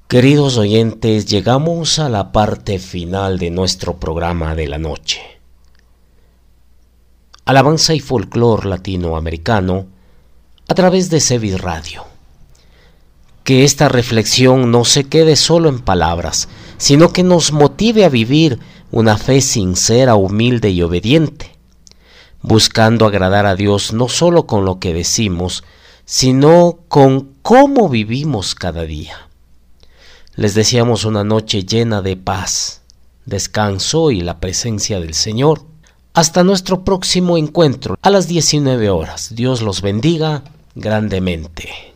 Queridos oyentes, llegamos a la parte final de nuestro programa de la noche. Alabanza y folclor latinoamericano a través de Sevid Radio. Que esta reflexión no se quede solo en palabras, sino que nos motive a vivir una fe sincera, humilde y obediente, buscando agradar a Dios no solo con lo que decimos, sino con cómo vivimos cada día. Les deseamos una noche llena de paz, descanso y la presencia del Señor. Hasta nuestro próximo encuentro a las 19 horas. Dios los bendiga grandemente.